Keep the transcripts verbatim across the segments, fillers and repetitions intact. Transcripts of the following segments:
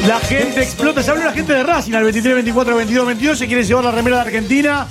La gente explota. Se habló la gente de Racing al veintitrés, veinticuatro, veintidós, veintidós. Se quiere llevar la remera de Argentina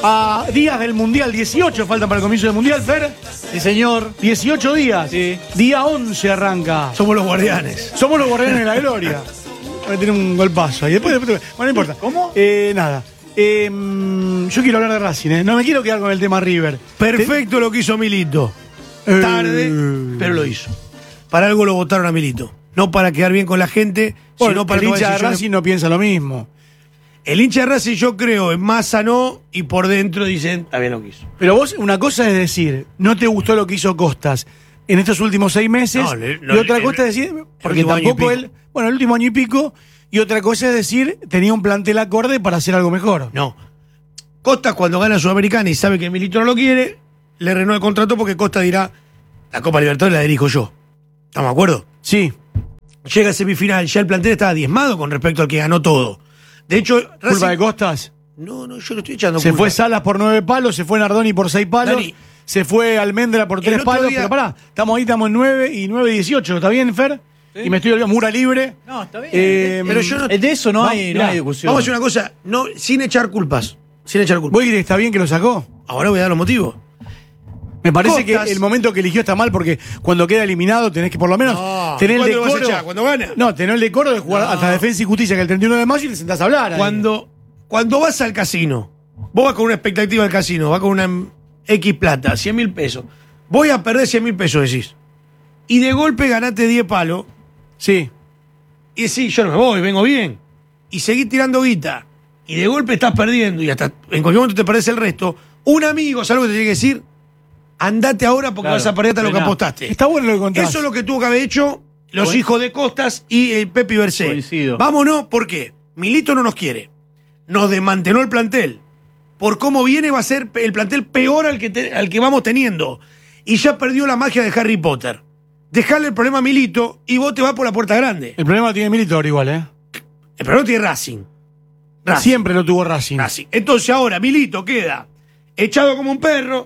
a días del Mundial. dieciocho faltan para el comienzo del Mundial, Fer. Sí, señor. dieciocho días. Sí. Día once arranca. Somos los guardianes. Somos los guardianes de la gloria. Voy a tener un golpazo ahí. Después, después, bueno, no importa. ¿Cómo? Eh, nada. Eh, yo quiero hablar de Racing, ¿eh? No me quiero quedar con el tema River. Perfecto lo que hizo Milito. Eh. Tarde, pero lo hizo. Para algo lo votaron a Milito. No para quedar bien con la gente, Bueno, sino para el tomar hincha de decisiones. Racing no piensa lo mismo. El hincha de Racing, yo creo, en masa no, y por dentro dicen, está bien lo que hizo. Pero vos, una cosa es decir, no te gustó lo que hizo Costas en estos últimos seis meses. No, le- no, y otra le- cosa es decir, porque último año y tampoco pico. él, bueno, el último año y pico, y otra cosa es decir, tenía un plantel acorde para hacer algo mejor. No. Costa, cuando gana Sudamericana y sabe que Milito no lo quiere, le renueva el contrato porque Costa dirá, la Copa Libertadores la dirijo yo. ¿Estamos de acuerdo? Sí. Llega a semifinal, ya el plantel estaba diezmado con respecto al que ganó todo. De hecho, Racing- ¿Culpa de Costas? No, no, yo lo estoy echando Se culpa. fue Salas por nueve palos, se fue Nardoni por seis palos, Dani, se fue Almendra por el tres otro palos, día- pero pará, estamos ahí, estamos en nueve y nueve dieciocho, ¿está bien, Fer? Sí. Y me estoy olvidando, Mura libre. No, está bien. Eh, pero yo no- de eso no Va- hay, no mirá, hay discusión. Vamos a hacer una cosa, no, sin echar culpas. Sin echar culpas. ¿Vos crees que está bien que lo sacó? Ahora voy a dar los motivos. Me parece Costas. que el momento que eligió está mal porque cuando queda eliminado tenés que por lo menos No, tener el ¿cuándo lo vas a decoro. echar? ¿Cuándo gana? No, tener el decoro de jugar No. hasta Defensa y Justicia que el treinta y uno de mayo y te sentás a hablar. ahí. Cuando, cuando vas al casino, vos vas con una expectativa al casino, vas con una X plata, cien mil pesos. Voy a perder cien mil pesos, decís. Y de golpe ganaste diez palos. Sí. Y decís, yo no me voy, vengo bien. Y seguís tirando guita. Y de golpe estás perdiendo y hasta en cualquier momento te perdés el resto. Un amigo, ¿sabes lo que te tiene que decir? Andate ahora porque Claro, vas a perder hasta lo que frená. apostaste. Está bueno lo que contás. Eso es lo que tuvo que haber hecho los Coin- hijos de Costas y el Pepi Bercé. Coincido. Vámonos, ¿por qué? Milito no nos quiere. Nos desmanteló el plantel. Por cómo viene va a ser el plantel peor al que, te- al que vamos teniendo. Y ya perdió la magia de Harry Potter. Dejarle el problema a Milito y vos te vas por la puerta grande. El problema lo tiene Militor igual, ¿eh? El problema tiene Racing. Racing. Siempre lo tuvo Racing. Racing. Entonces ahora Milito queda echado como un perro.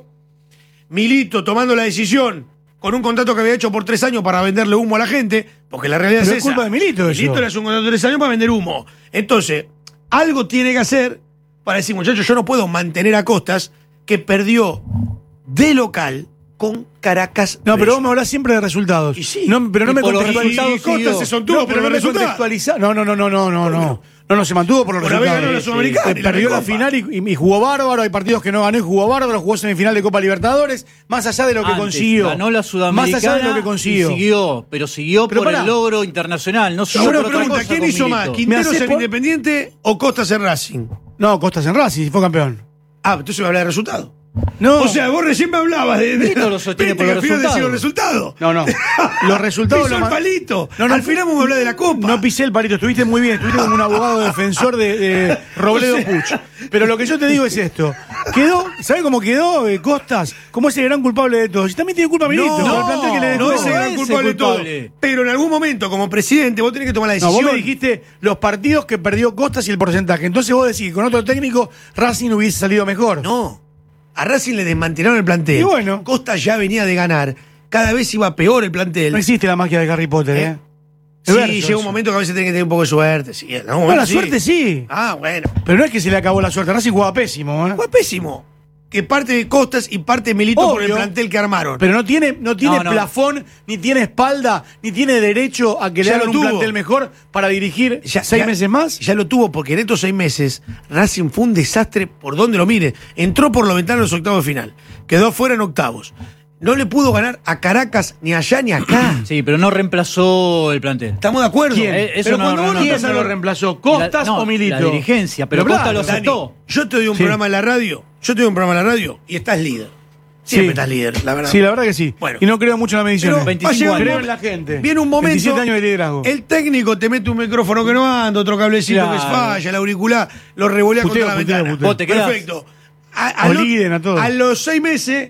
Milito tomando la decisión con un contrato que había hecho por tres años para venderle humo a la gente, porque la realidad Pero es es esa. culpa de Milito eso. Milito le hace un contrato de tres años para vender humo. Entonces, algo tiene que hacer para decir, muchachos, yo no puedo mantener a Costas, que perdió de local con Caracas. No, pero Brejo. vos me hablás siempre de resultados. Y sí. No, pero no Y me por los contextualizás. resultados Y Costas siguió. se sostuvo No, por pero no los me resultados. contextualizás. No, no, no, no, no, no, no. No, no, se mantuvo por los Por haber resultados. ganado la Sudamericana Eh, y la Perdió la Recopa. final y, y jugó bárbaro. Hay partidos que no ganó y jugó bárbaro. Jugó semifinal de Copa Libertadores. Más allá de lo que Antes consiguió. ganó la Sudamericana. Más allá de lo que consiguió. Y siguió, pero siguió Pero por pará. el logro internacional. No siguió Una por otra pregunta, cosa ¿quién con hizo más? Milito. Me ¿Quinteros hace en por- Independiente o Costas en Racing? No, Costas en Racing, si fue campeón. Ah, entonces me habla de resultado. No. O sea, vos recién me hablabas de. de Milito lo sostiene Viste por que los al final decís los resultados. resultados. No, no. Los resultados. Pisó lo el ma- palito. No, no, al final vamos a hablar de la Copa. No pisé el palito, estuviste muy bien, estuviste como un abogado defensor de, de Robledo O sea- Puch. Pero lo que yo te digo es esto. Quedó, ¿sabes cómo quedó eh, Costas? Como ese gran culpable de todo. Y también tiene culpa Milito. por el plantel que le dejó. no es el gran ese culpable de todo. culpable. Pero en algún momento, como presidente, vos tenés que tomar la No, decisión. vos me dijiste los partidos que perdió Costas y el porcentaje. Entonces vos decís que con otro técnico Racing hubiese salido mejor. No. A Racing le desmantelaron el plantel. Y bueno. Costa ya venía de ganar. Cada vez iba peor el plantel. No existe la magia de Harry Potter, ¿eh? ¿Eh? Es Sí, verso llega eso. un momento que a veces tenés que tener un poco de suerte. Sí, en algún No, momento la sí. suerte sí. Ah, bueno. Pero no es que se le acabó la suerte. Racing jugaba pésimo, ¿eh? Fue pésimo. Que parte de Costas y parte de Milito por el Obvio. plantel que armaron. Pero no tiene, no tiene No, no. plafón, ni tiene espalda, ni tiene derecho a que le Ya hagan lo un tuvo. plantel mejor para dirigir Ya- seis ya- meses más. Ya lo tuvo, porque en estos seis meses Racing fue un desastre por donde lo mire. Entró por la ventana en los octavos de final. Quedó afuera en octavos. No le pudo ganar a Caracas ni allá ni acá. Sí, pero no reemplazó el plantel. ¿Estamos de acuerdo? ¿Quién? Eh, eso Pero no- cuando no, vos no, ¿Quién estás no a lo lo- reemplazó? ¿Costas La- no, o Milito? la dirigencia, pero Pero Costa claro, lo Dani, aceptó. yo te doy un Sí. programa en la radio. Yo te doy un programa en la radio y estás líder. Siempre Sí. estás líder, la verdad. Sí, la verdad que sí. Bueno. y no creo mucho en la medición. Pero veinticinco va a llegar un años. Creo mom- en la gente. Viene un momento. veintisiete años de liderazgo. El técnico te mete un micrófono que no anda, otro cablecito Claro. que falla, el auricular, lo revolea Puteo, contra la puteo, ventana. puteo. Vos te quedás. Perfecto. A, a lo- Oliden a todos. a los seis meses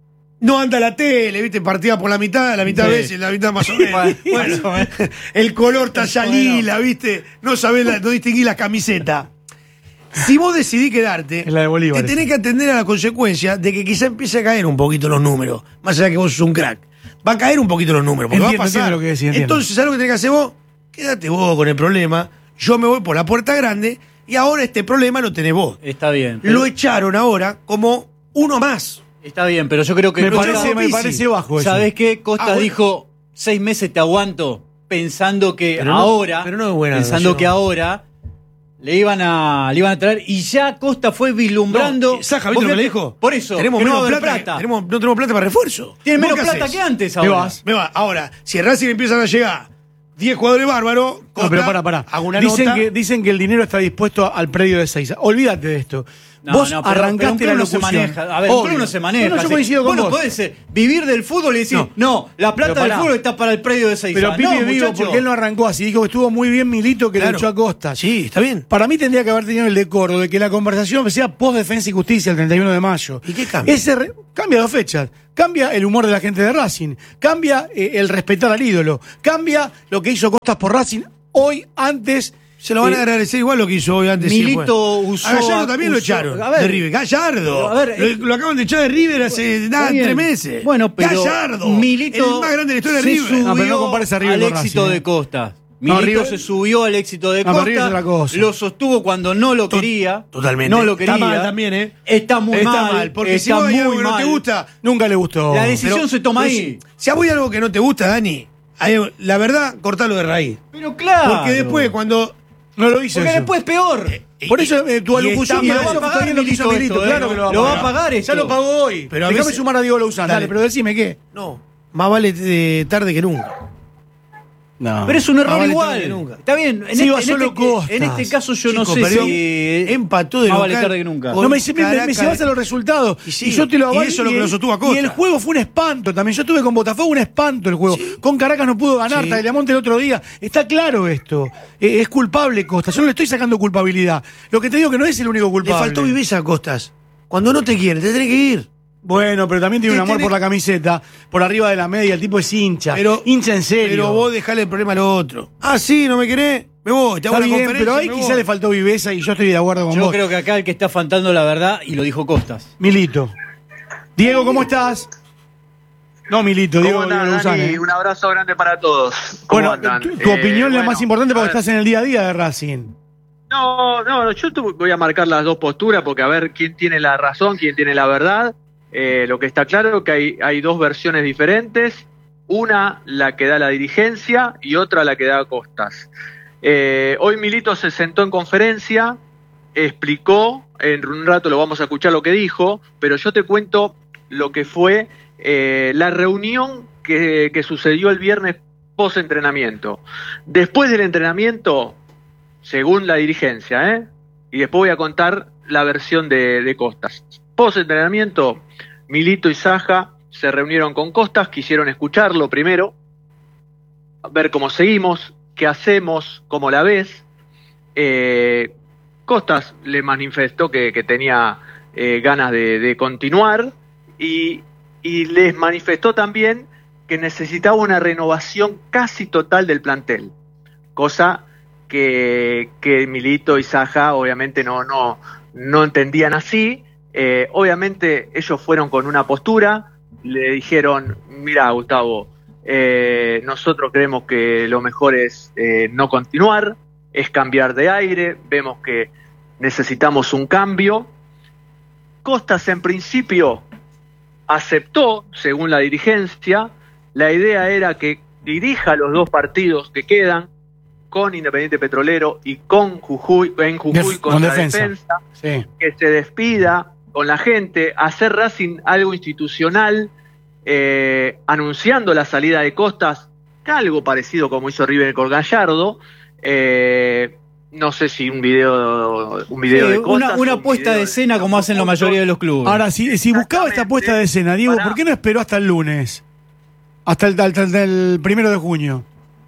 no anda la tele, ¿viste? Partida por la mitad, la mitad Sí. veces, la mitad más o menos. Bueno, Bueno, más o menos. el color está ya lila, ¿viste? No sabés, la- no distinguís la camiseta. Si vos decidís quedarte, Es la de Bolívar, te tenés que atender a la consecuencia de que quizá empiece a caer un poquito los números. Más allá que vos sos un crack. Va a caer un poquito los números, porque Entiendo, va a pasar. entiendo lo que decís, entiendo. Entonces, ¿sabés lo que tenés que hacer vos? quédate vos con el problema, yo me voy por la puerta grande y ahora este problema lo tenés vos. Está bien. pero- Lo echaron ahora como uno más. Está bien, pero yo creo que... Me Pero parece, yo- me parece bajo eso. ¿Sabés qué? Costas Ah, bueno. dijo, seis meses te aguanto, pensando que Pero no- ahora, pero no es buena pensando relación. que ahora le iban a le iban a traer, y ya Costa fue vislumbrando. No, Saja, ¿viste ¿Vos lo que le fíjate? dijo? Por eso, tenemos que no va a menos haber plata. plata. tenemos- no tenemos plata para refuerzo. Tienen ¿Vos menos qué plata hacés? que antes Me ahora. vas. Me va. Ahora, si en Racing empiezan a llegar diez jugadores bárbaros, No, Costa, pero para, para. hago una Dicen nota. que, dicen que el dinero está dispuesto al predio de Seiza. Olvídate de esto. No, Vos no, pero- pero arrancaste un club la no se locución. maneja. A ver, un club Obvio. no se maneja. No, no, yo así. coincido con Vos no vos. podés eh, vivir del fútbol y decir, no, No. la plata Pero del pará. fútbol está para el predio de Seiza. Pero Pipi no, vivo, muchacho. porque él no arrancó así. Dijo que estuvo muy bien Milito que Claro. le echó a Costa. Sí, está bien. Para mí tendría que haber tenido el decoro de que la conversación sea post defensa y justicia el treinta y uno de mayo. ¿Y qué cambia? Ese re- cambia dos fechas. Cambia el humor de la gente de Racing. Cambia eh, el respetar al ídolo. Cambia lo que hizo Costas por Racing hoy, antes. Se lo van a eh, agradecer igual lo que hizo hoy antes. Milito sí, usó A Gallardo también lo usó- echaron a ver, de River. Gallardo. a ver, eh, lo, lo acaban de echar de River hace nada, Está bien. tres meses. Bueno, pero Gallardo. Milito el más grande de la historia de se River. subió No, pero no compares a River al con éxito Racing, de eh. Costa. No, Milito River- se subió al éxito de No, pero River es Costa, otra cosa. lo sostuvo cuando no lo quería. Totalmente. No lo quería. Está mal también, ¿eh? Está muy Está mal. mal, porque está si vos hay algo muy que no te mal. gusta, Nunca le gustó. La decisión Pero- se toma pero ahí. Si, si a vos hay algo que no te gusta, Dani, hay- la verdad, cortalo de raíz. Pero claro. Porque después, cuando. No lo hizo Porque eso. después peor. Por eso eh, tu y alocución está y mal. lo va a pagar Milito Milito, Milito, esto, claro eh, que lo va a lo va pagar. a pagar esto. Ya lo pagó hoy. Pero a Déjame veces- sumar a Diego Lozano. Dale, Dale. pero decime qué. No, más vale eh, tarde que nunca. No. Pero es un error vale igual. tarde que nunca. Está bien. En, Sí, este, va en solo este- Costas. en este caso yo no Chico, sé perdió, si empató de más vale local tarde que nunca. con No me, me, me, me Caracas. llevas a los resultados. Y Y, sí, yo te lo y avalo. eso es lo que el- lo sostuvo a Costa. Y el juego fue un espanto también. Yo estuve con Botafogo, un espanto el juego. Sí. Con Caracas no pudo ganar, Sí. Tagliamonte el otro día. Está claro esto. Eh, es culpable Costa. Yo no le estoy sacando culpabilidad. Lo que te digo que no es el único Le culpable. faltó viveza a Costas. Cuando no te quiere, te tenés que ir. Bueno, pero también tiene un Te amor tenés- por la camiseta, por arriba de la media. El tipo es hincha. Pero- hincha en serio. Pero vos dejale el problema al otro. Ah, sí, no me querés. Me voy, te hago Está una bien, conferencia. pero ahí me quizá voy. le faltó viveza y yo estoy de acuerdo con Yo vos. creo que acá el que está faltando la verdad, y lo dijo Costas. Milito. Diego, ¿cómo estás? No, Milito, Diego, ¿Cómo andás, Diego Luzán, Dani? eh. Un abrazo grande para todos. ¿Cómo Bueno, andan? tu, tu Eh, opinión es la bueno, más importante a porque ver. estás en el día a día de Racing. No, no, yo tu- voy a marcar las dos posturas porque a ver quién tiene la razón, quién tiene la verdad. Eh, lo que está claro es que hay, hay dos versiones diferentes. Una la que da la dirigencia y otra la que da Costas. Eh, hoy Milito se sentó en conferencia, explicó, en un rato lo vamos a escuchar lo que dijo, pero yo te cuento lo que fue eh, la reunión que, que sucedió el viernes post-entrenamiento. Después del entrenamiento, según la dirigencia, ¿eh? Y después voy a contar la versión de, de Costas. Post-entrenamiento, Milito y Saja se reunieron con Costas, quisieron escucharlo primero, ver cómo seguimos, qué hacemos, cómo la ves. Eh, Costas le manifestó que, que tenía eh, ganas de, de continuar y, y les manifestó también que necesitaba una renovación casi total del plantel, cosa que, que Milito y Saja obviamente no, no, no entendían así. Eh, obviamente ellos fueron con una postura, le dijeron, mira Gustavo, eh, nosotros creemos que lo mejor es eh, no continuar, es cambiar de aire, vemos que necesitamos un cambio. Costas en principio aceptó, según la dirigencia, la idea era que dirija los dos partidos que quedan, con Independiente Petrolero y con Jujuy, en Jujuy Def- con, con la defensa. defensa, Sí. que se despida con la gente, hacer Racing algo institucional, eh, anunciando la salida de Costas, algo parecido como hizo River con Gallardo. Eh, no sé si un video, un video Sí, de Costas. una una un puesta video de escena como hacen la mayoría de los clubes. Ahora, si, si buscaba esta puesta de escena, Diego, Pará. ¿por qué no esperó hasta el lunes? Hasta el, hasta el- el primero de junio.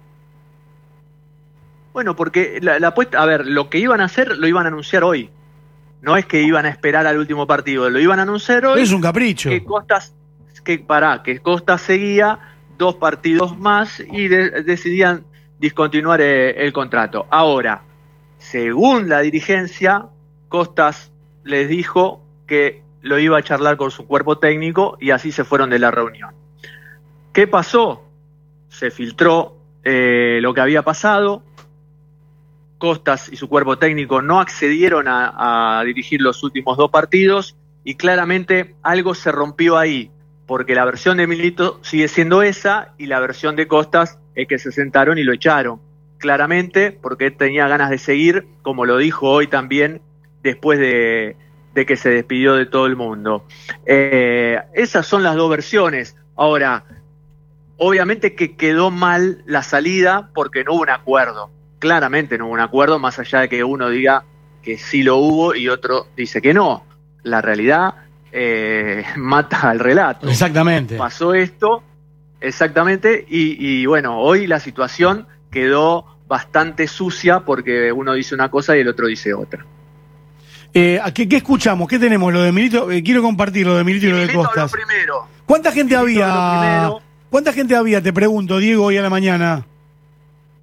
Bueno, porque la, la apuesta, a ver, lo que iban a hacer lo iban a anunciar hoy. No es que iban a esperar al último partido, lo iban a anunciar hoy. Es un capricho. Que Costas, que pará, que Costas seguía dos partidos más y de- decidían discontinuar eh, el contrato. Ahora, según la dirigencia, Costas les dijo que lo iba a charlar con su cuerpo técnico y así se fueron de la reunión. ¿Qué pasó? Se filtró eh, lo que había pasado. Costas y su cuerpo técnico no accedieron a, a dirigir los últimos dos partidos y claramente algo se rompió ahí, porque la versión de Milito sigue siendo esa y la versión de Costas es que se sentaron y lo echaron. Claramente porque tenía ganas de seguir, como lo dijo hoy también después de, de que se despidió de todo el mundo. Eh, esas son las dos versiones. Ahora, obviamente que quedó mal la salida porque no hubo un acuerdo. Claramente no hubo un acuerdo, más allá de que uno diga que sí lo hubo y otro dice que no. La realidad eh, mata al relato. Exactamente. Pasó esto, exactamente, y, y bueno, hoy la situación quedó bastante sucia porque uno dice una cosa y el otro dice otra. Eh, ¿qué, ¿Qué escuchamos? ¿Qué tenemos? Lo de Milito, eh, quiero compartir lo de Milito y lo de Milito Costas. habló primero. ¿Cuánta gente Milito había? habló primero. ¿Cuánta gente había, te pregunto, Diego, hoy a la mañana?